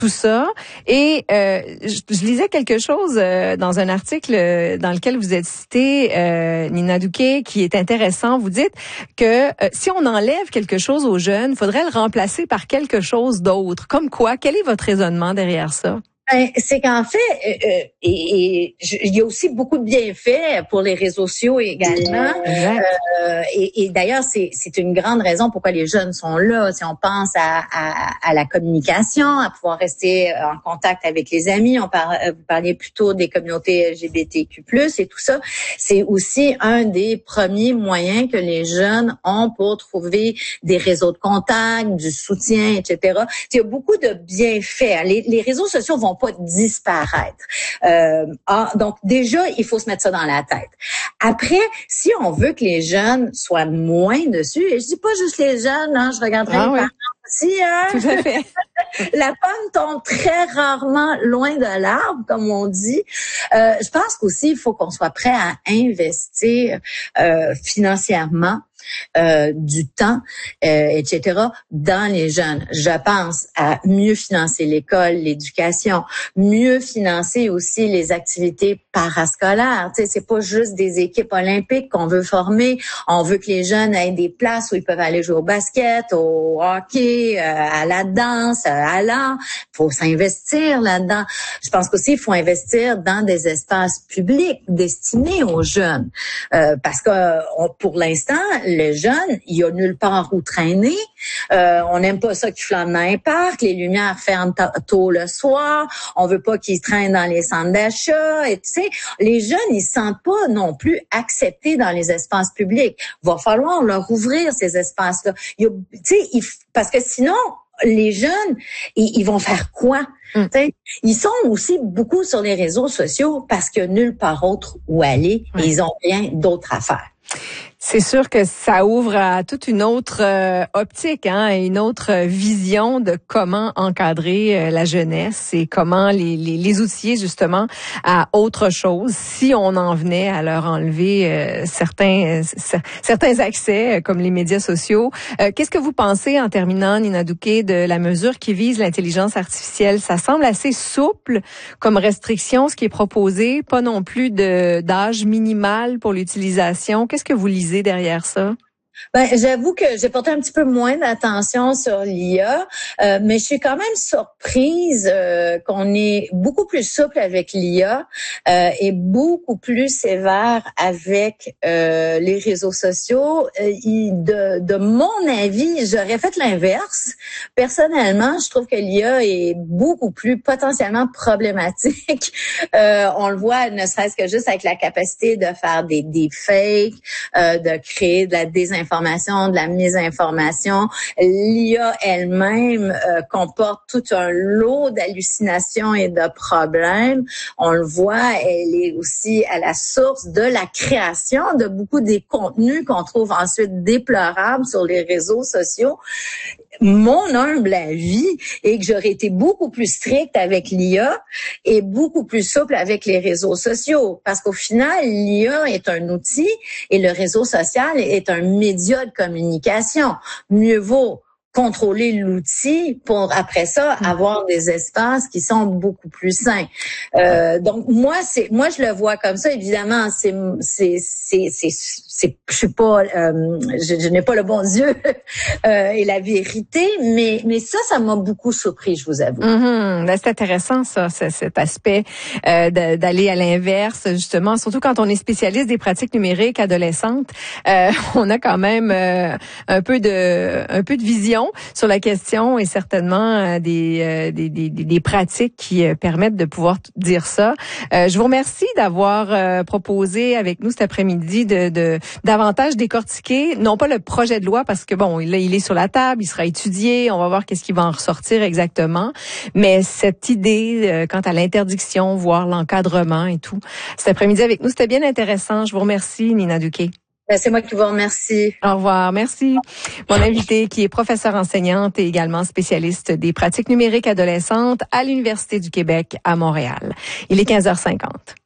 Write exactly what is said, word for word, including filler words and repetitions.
tout ça. Et euh, je, je lisais quelque chose euh, dans un article euh, dans lequel vous êtes cité, euh, Nina Douquet, qui est intéressant. Vous dites que euh, si on enlève quelque chose aux jeunes, il faudrait le remplacer par quelque chose d'autre. Comme quoi? Quel est votre raisonnement derrière ça? C'est qu'en fait, euh, et, et, il y a aussi beaucoup de bienfaits pour les réseaux sociaux également. Euh, et, et d'ailleurs, c'est, c'est une grande raison pourquoi les jeunes sont là. Si on pense à, à, à la communication, à pouvoir rester en contact avec les amis, on par, vous parliez plutôt des communautés L G B T Q plus, et tout ça, c'est aussi un des premiers moyens que les jeunes ont pour trouver des réseaux de contact, du soutien, et cetera. Il y a beaucoup de bienfaits. Les, les réseaux sociaux vont pas disparaître. Euh, ah, donc déjà, il faut se mettre ça dans la tête. Après, si on veut que les jeunes soient moins dessus, et je dis pas juste les jeunes, hein, je regarderai ah, les oui. parents aussi, hein. Tout à fait. La pomme tombe très rarement loin de l'arbre, comme on dit. Euh, je pense qu'aussi, il faut qu'on soit prêt à investir euh, financièrement Euh, du temps, euh, et cetera, dans les jeunes. Je pense à mieux financer l'école, l'éducation, mieux financer aussi les activités parascolaires. Tu sais, c'est pas juste des équipes olympiques qu'on veut former. On veut que les jeunes aient des places où ils peuvent aller jouer au basket, au hockey, euh, à la danse, à l'art. Il faut s'investir là-dedans. Je pense qu'aussi, il faut investir dans des espaces publics destinés aux jeunes. Euh, parce que on, pour l'instant, les jeunes, il y a nulle part où traîner. Euh, on n'aime pas ça qu'ils flânent dans les parcs. Les lumières ferment tôt le soir. On veut pas qu'ils traînent dans les centres d'achat. Et tu sais, les jeunes, ils se sentent pas non plus acceptés dans les espaces publics. Il va falloir leur ouvrir ces espaces-là. Il y a, tu sais, il, parce que sinon, les jeunes, ils, ils vont faire quoi? Mm. Ils sont aussi beaucoup sur les réseaux sociaux parce qu'il n'y a nulle part autre où aller et ils ont rien d'autre à faire. C'est sûr que ça ouvre à toute une autre euh, optique, hein, et une autre vision de comment encadrer euh, la jeunesse et comment les, les, les outiller justement à autre chose si on en venait à leur enlever euh, certains euh, certains accès euh, comme les médias sociaux. Euh, qu'est-ce que vous pensez, en terminant, Nina Douquet, de la mesure qui vise l'intelligence artificielle? Ça semble assez souple comme restriction, ce qui est proposé, pas non plus de d'âge minimal pour l'utilisation. Qu'est-ce que vous lisez derrière ça? Ben, j'avoue que j'ai porté un petit peu moins d'attention sur l'I A, euh, mais je suis quand même surprise euh, qu'on est beaucoup plus souple avec l'I A euh, et beaucoup plus sévère avec euh, les réseaux sociaux. Euh, de, de mon avis, j'aurais fait l'inverse. Personnellement, je trouve que l'I A est beaucoup plus potentiellement problématique. Euh, on le voit, ne serait-ce que juste avec la capacité de faire des deepfakes, euh, de créer de la désinformation, de la mésinformation. L'I A elle-même euh, comporte tout un lot d'hallucinations et de problèmes. On le voit, elle est aussi à la source de la création de beaucoup des contenus qu'on trouve ensuite déplorables sur les réseaux sociaux. Mon humble avis est que j'aurais été beaucoup plus stricte avec l'I A et beaucoup plus souple avec les réseaux sociaux. Parce qu'au final, l'I A est un outil et le réseau social est un média de communication. Mieux vaut contrôler l'outil pour, après ça, avoir des espaces qui sont beaucoup plus sains. Euh, donc, moi, c'est, moi, je le vois comme ça. Évidemment, c'est, c'est, c'est, c'est, c'est je suis pas, euh, je, je n'ai pas le bon Dieu euh, et la vérité, mais, mais ça, ça m'a beaucoup surpris, je vous avoue. Mm-hmm. Ben, c'est intéressant, ça, cet aspect euh, de, d'aller à l'inverse, justement, surtout quand on est spécialiste des pratiques numériques adolescentes. Euh, on a quand même euh, un peu de, un peu de vision sur la question et certainement euh, des, euh, des, des, des pratiques qui euh, permettent de pouvoir dire ça. Euh, je vous remercie d'avoir euh, proposé avec nous cet après-midi de, de davantage décortiquer, non pas le projet de loi parce que bon, là, il est sur la table, il sera étudié, on va voir qu'est-ce qui va en ressortir exactement, mais cette idée euh, quant à l'interdiction, voire l'encadrement et tout. Cet après-midi avec nous, c'était bien intéressant. Je vous remercie, Nina Douquet. C'est moi qui vous remercie. Au revoir. Merci. Mon invitée, qui est professeure enseignante et également spécialiste des pratiques numériques adolescentes à l'Université du Québec à Montréal. Il est quinze heures cinquante.